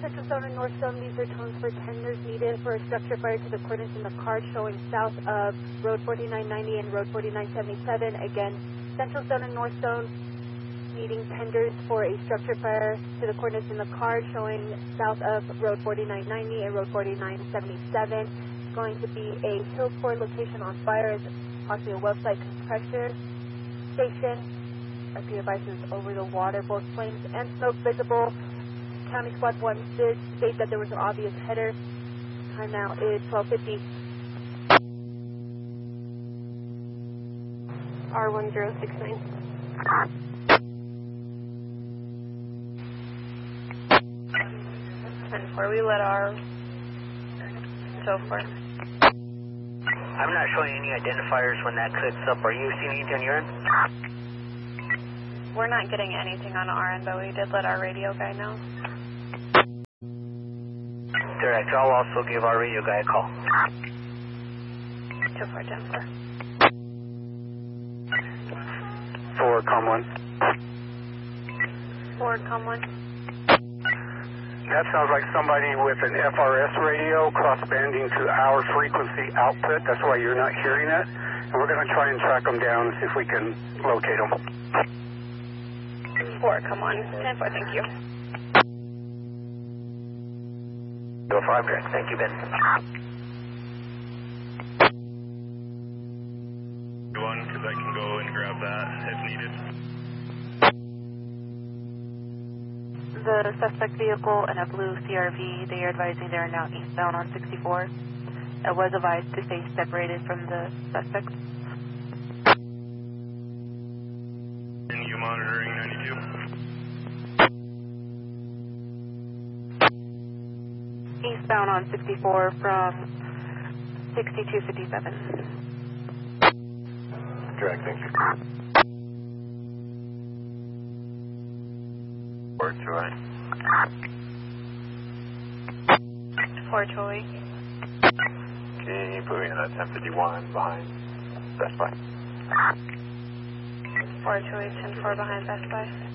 Central Zone and North Zone, these are tones for tenders needed for a structure fire to the coordinates in the card showing south of Road 4990 and Road 4977. Again, Central Zone and North Zone needing tenders for a structure fire to the coordinates in the card showing south of Road 4990 and Road 4977. It's going to be a Hillport location on fire, as possibly a website compressor station. RP devices over the water, both flames and smoke visible. County Squad 1 did state that there was an obvious header. Time now is 12:50. R1069. 10-4, we let our so far. I'm not showing any identifiers when that clicks up. Are you seeing anything on your end? We're not getting anything on our end, but we did let our radio guy know. Direct, I'll also give our radio guy a call. 2-4, 10-4. 4, com 1. 4, com 1. That sounds like somebody with an FRS radio cross-banding to our frequency output. That's why you're not hearing it. And we're going to try and track them down and see if we can locate them. 4, come on. 10-4, thank you. Go 5, direct. Thank you, Ben. 1, because I can go and grab that if needed. The suspect vehicle and a blue CRV, they are advising they are now eastbound on 64. It was advised to stay separated from the suspect. And you monitoring 92? Eastbound on 64 from 6257. Direct, thank you. 428. 428. Can you put me in that 1051 behind Best Buy? 428, 10-4 behind Best Buy.